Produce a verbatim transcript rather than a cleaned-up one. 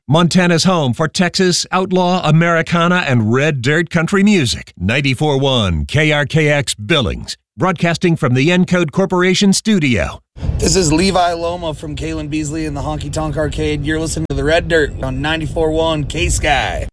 Montana's home for Texas, outlaw, Americana, and red dirt country music. ninety-four point one K R K X Billings, broadcasting from the Encode Corporation studio. This is Levi Loma from Kalen Beasley in the Honky Tonk Arcade. You're listening to the Red Dirt on ninety-four point one K-Sky.